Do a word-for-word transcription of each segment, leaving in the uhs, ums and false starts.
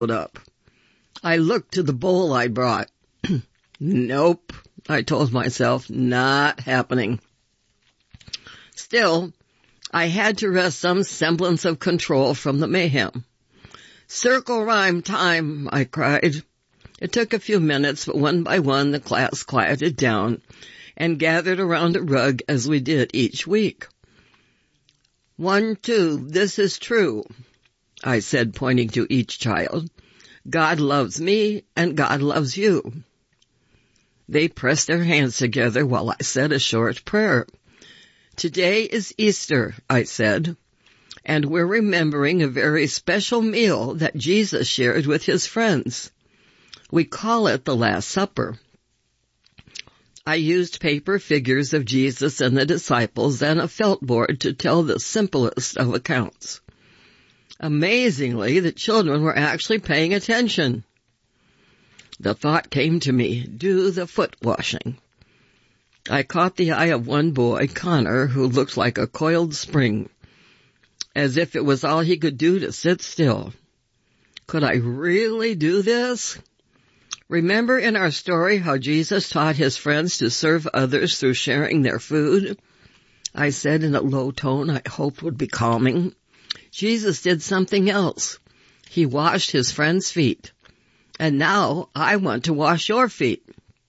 up. I looked to the bowl I brought. Nope, I told myself, not happening. Still, I had to wrest some semblance of control from the mayhem. Circle rhyme time, I cried. It took a few minutes, but one by one the class quieted down and gathered around a rug as we did each week. One, two, this is true, I said, pointing to each child. God loves me and God loves you. They pressed their hands together while I said a short prayer. Today is Easter, I said, and we're remembering a very special meal that Jesus shared with his friends. We call it the Last Supper. I used paper figures of Jesus and the disciples and a felt board to tell the simplest of accounts. Amazingly, the children were actually paying attention. The thought came to me, do the foot washing. I caught the eye of one boy, Connor, who looked like a coiled spring, as if it was all he could do to sit still. Could I really do this? Remember in our story how Jesus taught his friends to serve others through sharing their food? I said in a low tone I hoped would be calming. Jesus did something else. He washed his friends' feet. And now I want to wash your feet.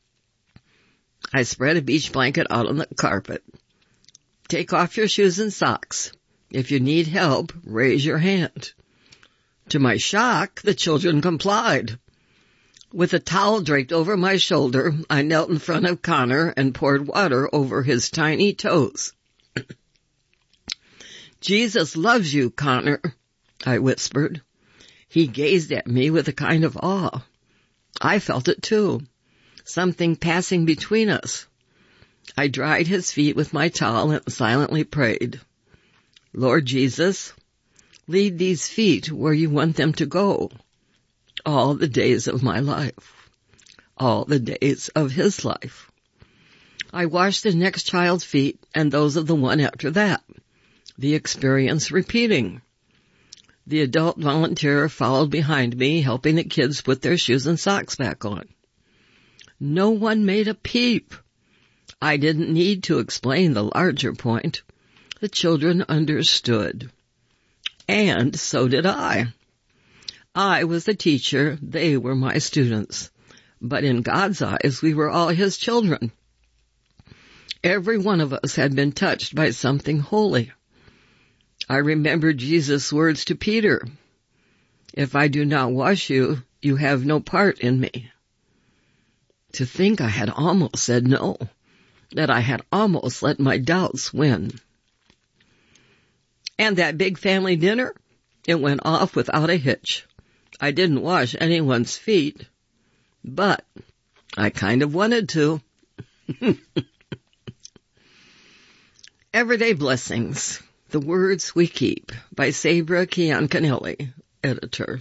I spread a beach blanket out on the carpet. Take off your shoes and socks. If you need help, raise your hand. To my shock, the children complied. With a towel draped over my shoulder, I knelt in front of Connor and poured water over his tiny toes. Jesus loves you, Connor, I whispered. He gazed at me with a kind of awe. I felt it too, something passing between us. I dried his feet with my towel and silently prayed. Lord Jesus, lead these feet where you want them to go. All the days of my life, all the days of his life. I washed the next child's feet and those of the one after that, the experience repeating. The adult volunteer followed behind me, helping the kids put their shoes and socks back on. No one made a peep. I didn't need to explain the larger point. The children understood. And so did I. I was the teacher, they were my students. But in God's eyes, we were all his children. Every one of us had been touched by something holy. I remembered Jesus' words to Peter. If I do not wash you, you have no part in me. To think I had almost said no, that I had almost let my doubts win. And that big family dinner, it went off without a hitch. I didn't wash anyone's feet, but I kind of wanted to. Everyday Blessings, The Words We Keep, by Sabra Kiancanelli, editor.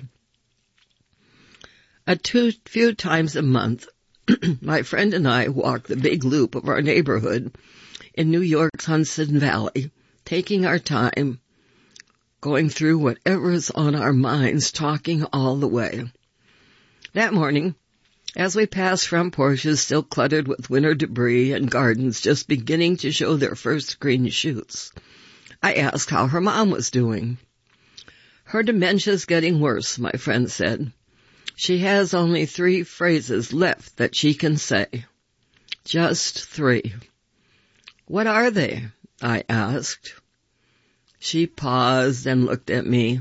A two, few times a month, my friend and I walk the big loop of our neighborhood in New York's Hudson Valley, taking our time, going through whatever is on our minds, talking all the way. That morning, as we passed front porches still cluttered with winter debris and gardens just beginning to show their first green shoots, I asked how her mom was doing. Her dementia's getting worse, my friend said. She has only three phrases left that she can say. Just three. What are they? I asked. She paused and looked at me.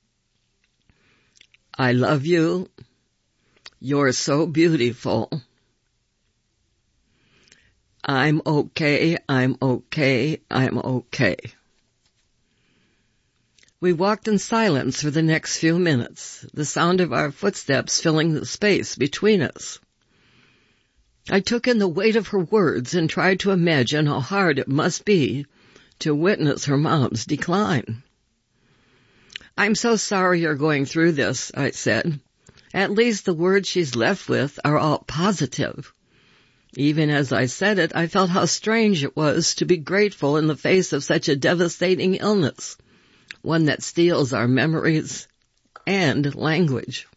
I love you. You're so beautiful. I'm okay, I'm okay, I'm okay. We walked in silence for the next few minutes, the sound of our footsteps filling the space between us. I took in the weight of her words and tried to imagine how hard it must be to witness her mom's decline. I'm so sorry you're going through this, I said. At least the words she's left with are all positive. Even as I said it, I felt how strange it was to be grateful in the face of such a devastating illness, one that steals our memories and language.